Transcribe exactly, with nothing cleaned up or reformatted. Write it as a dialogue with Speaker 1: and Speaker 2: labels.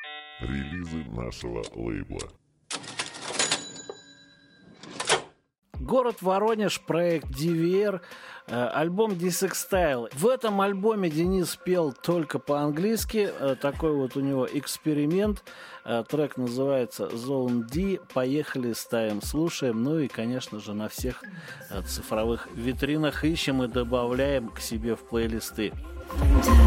Speaker 1: Релизы нашего лейбла.
Speaker 2: Город Воронеж, проект ди ви ар, э, альбом Дисэкстайл. В этом альбоме Денис пел только по-английски, э, такой вот у него эксперимент. Э, трек называется Zone D. Поехали, ставим, слушаем. Ну и, конечно же, на всех э, цифровых витринах ищем и добавляем к себе в плейлисты.